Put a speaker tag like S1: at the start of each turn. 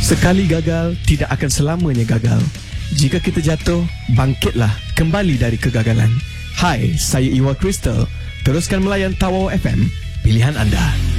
S1: Sekali gagal, tidak akan selamanya gagal. Jika kita jatuh, bangkitlah kembali dari kegagalan. Hai, saya Iwa Crystal. Teruskan melayan Tawau FM, pilihan anda.